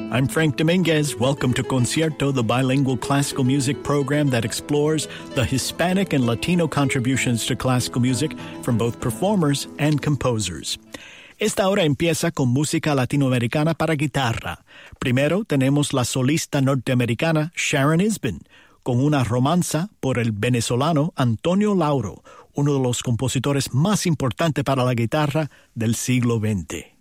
I'm Frank Dominguez. Welcome to Concierto, the bilingual classical music program that explores the Hispanic and Latino contributions to classical music from both performers and composers. Esta hora empieza con música latinoamericana para guitarra. Primero tenemos la solista norteamericana Sharon Isbin, con una romanza por el venezolano Antonio Lauro, uno de los compositores más importantes para la guitarra del siglo XX.